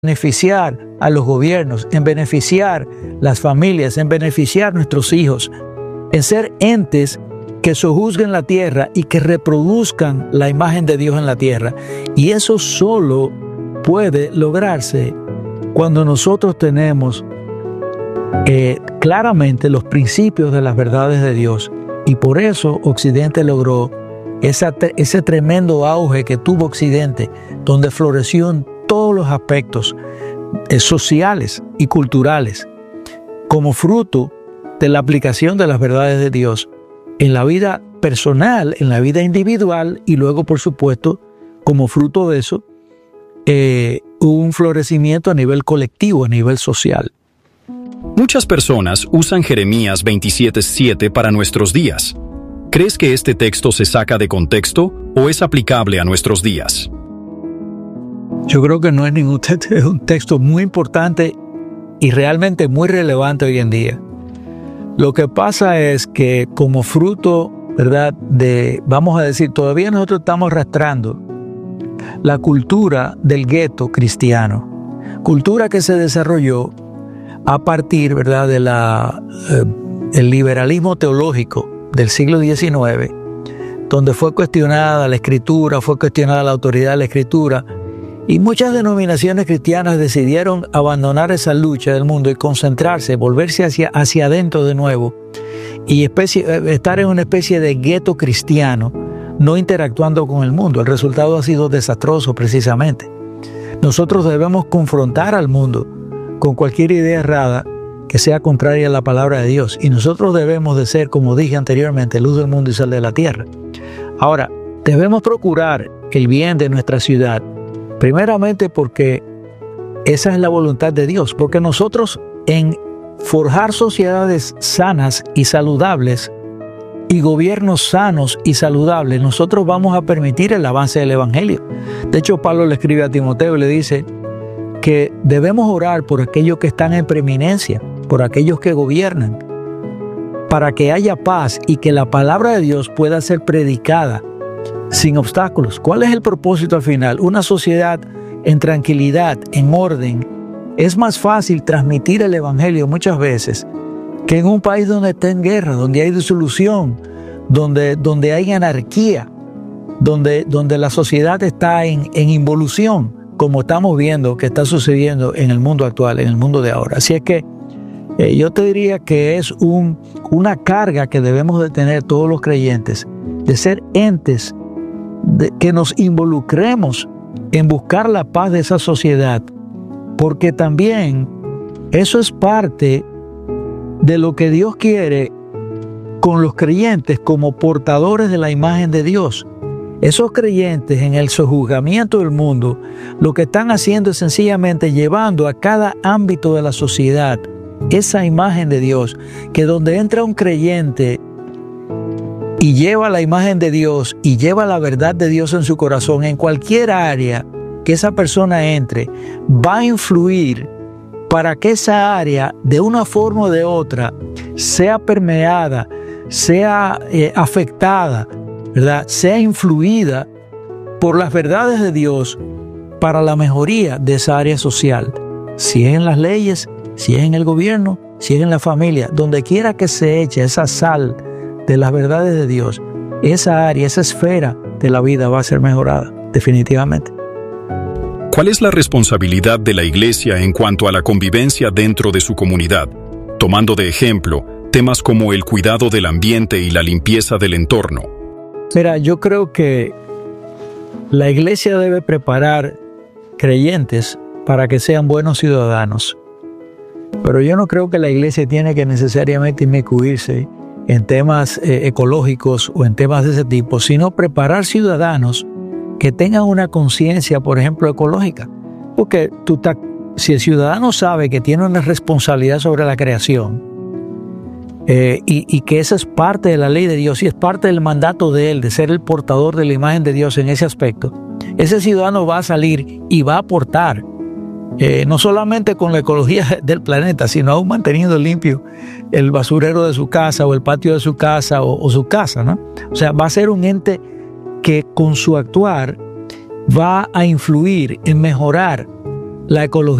beneficiar a los gobiernos, en beneficiar las familias, en beneficiar nuestros hijos, en ser entes que sojuzguen la tierra y que reproduzcan la imagen de Dios en la tierra. Y eso solo puede lograrse cuando nosotros tenemos claramente los principios de las verdades de Dios. Y por eso Occidente logró ese tremendo auge que tuvo Occidente, donde floreció en todos los aspectos sociales y culturales, como fruto de la aplicación de las verdades de Dios en la vida personal, en la vida individual, y luego, por supuesto, como fruto de eso, hubo un florecimiento a nivel colectivo, a nivel social. Muchas personas usan Jeremías 27:7 para nuestros días. ¿Crees que este texto se saca de contexto o es aplicable a nuestros días? Yo creo que no es ningún texto, es un texto muy importante y realmente muy relevante hoy en día. Lo que pasa es que como fruto, ¿verdad?, vamos a decir, todavía nosotros estamos arrastrando la cultura del gueto cristiano, cultura que se desarrolló a partir, ¿verdad?, el liberalismo teológico del siglo XIX, donde fue cuestionada la Escritura, fue cuestionada la autoridad de la Escritura, y muchas denominaciones cristianas decidieron abandonar esa lucha del mundo y concentrarse, volverse hacia adentro de nuevo y estar en una especie de gueto cristiano, no interactuando con el mundo. El resultado ha sido desastroso precisamente. Nosotros debemos confrontar al mundo con cualquier idea errada que sea contraria a la palabra de Dios, y nosotros debemos de ser, como dije anteriormente, luz del mundo y sal de la tierra. Ahora, debemos procurar el bien de nuestra ciudad, primeramente porque esa es la voluntad de Dios, porque nosotros en forjar sociedades sanas y saludables y gobiernos sanos y saludables, nosotros vamos a permitir el avance del Evangelio. De hecho, Pablo le escribe a Timoteo y le dice que debemos orar por aquellos que están en preeminencia, por aquellos que gobiernan, para que haya paz y que la palabra de Dios pueda ser predicada sin obstáculos. ¿Cuál es el propósito al final? Una sociedad en tranquilidad, en orden. Es más fácil transmitir el Evangelio muchas veces que en un país donde está en guerra, donde hay disolución, donde hay anarquía, donde la sociedad está en involución, como estamos viendo que está sucediendo en el mundo actual, en el mundo de ahora. Así es que yo te diría que es una carga que debemos de tener todos los creyentes, de ser entes que nos involucremos en buscar la paz de esa sociedad, porque también eso es parte de lo que Dios quiere con los creyentes como portadores de la imagen de Dios. Esos creyentes en el sojuzgamiento del mundo, lo que están haciendo es sencillamente llevando a cada ámbito de la sociedad esa imagen de Dios, que donde entra un creyente y lleva la imagen de Dios y lleva la verdad de Dios en su corazón, en cualquier área que esa persona entre, va a influir para que esa área, de una forma o de otra, sea permeada, sea afectada, ¿verdad?, sea influida por las verdades de Dios para la mejoría de esa área social. Si es en las leyes, si es en el gobierno, si es en la familia, donde quiera que se eche esa sal de las verdades de Dios, esa área, esa esfera de la vida va a ser mejorada, definitivamente. ¿Cuál es la responsabilidad de la Iglesia en cuanto a la convivencia dentro de su comunidad, tomando de ejemplo temas como el cuidado del ambiente y la limpieza del entorno? Mira, yo creo que la Iglesia debe preparar creyentes para que sean buenos ciudadanos. Pero yo no creo que la Iglesia tiene que necesariamente inmiscuirse en temas ecológicos o en temas de ese tipo, sino preparar ciudadanos que tengan una conciencia, por ejemplo, ecológica. Porque si el ciudadano sabe que tiene una responsabilidad sobre la creación, y que esa es parte de la ley de Dios y es parte del mandato de él, de ser el portador de la imagen de Dios en ese aspecto, ese ciudadano va a salir y va a aportar, no solamente con la ecología del planeta, sino aún manteniendo limpio el basurero de su casa o el patio de su casa o su casa, ¿no? O sea, va a ser un ente que con su actuar va a influir en mejorar la ecología